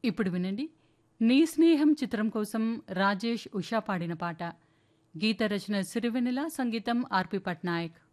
ఇప్పుడు వినండి 'నీ స్నేహం' చిత్రం కోసం రాజేష్, ఉషా పాడిన పాట. గీత రచన సిరివెన్నెల, సంగీతం ఆర్‌పి పట్నాయక్.